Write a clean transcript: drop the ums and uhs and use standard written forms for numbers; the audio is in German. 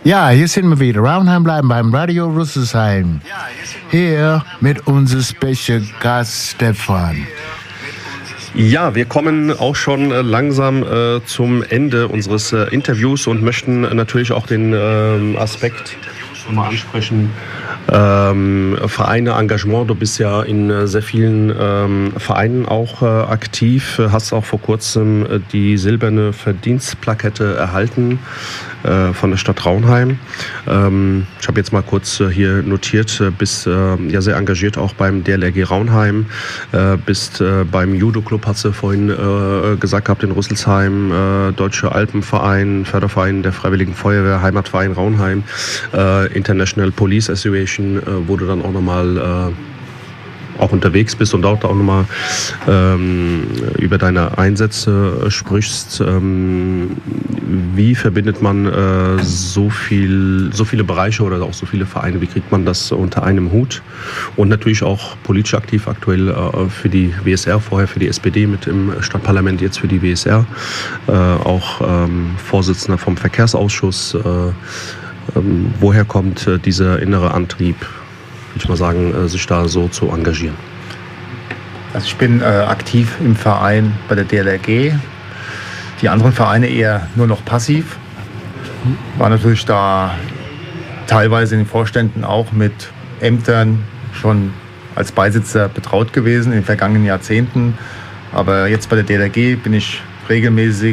Ja, hier sind wir wieder. Raunheim bleiben beim Radio Rüsselsheim. Hier mit unserem Special Gast Stefan. Ja, wir kommen auch schon langsam zum Ende unseres Interviews und möchten natürlich auch den Aspekt mal ansprechen. Vereine, Engagement. Du bist ja in sehr vielen Vereinen auch aktiv, hast auch vor kurzem die silberne Verdienstplakette erhalten von der Stadt Raunheim. Ich habe jetzt mal kurz hier notiert, bist ja sehr engagiert auch beim DLRG Raunheim, bist beim Judo-Club, hast du vorhin gesagt gehabt, in Rüsselsheim, Deutsche Alpenverein, Förderverein der Freiwilligen Feuerwehr, Heimatverein Raunheim, International Police Association, wo du dann auch nochmal auch unterwegs bist und dort auch nochmal über deine Einsätze sprichst. Wie verbindet man so viele Bereiche oder auch so viele Vereine? Wie kriegt man das unter einem Hut? Und natürlich auch politisch aktiv aktuell für die WSR, vorher für die SPD mit im Stadtparlament, jetzt für die WSR. Auch Vorsitzender vom Verkehrsausschuss. Woher kommt dieser innere Antrieb, würde ich mal sagen, sich da so zu engagieren? Also ich bin aktiv im Verein bei der DLRG. Die anderen Vereine eher nur noch passiv. War natürlich da teilweise in den Vorständen auch mit Ämtern schon als Beisitzer betraut gewesen in den vergangenen Jahrzehnten. Aber jetzt bei der DLRG bin ich regelmäßig